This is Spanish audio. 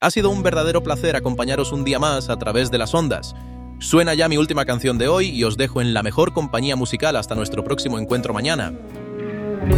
Ha sido un verdadero placer acompañaros un día más a través de las ondas. Suena ya mi última canción de hoy y os dejo en la mejor compañía musical hasta nuestro próximo encuentro mañana.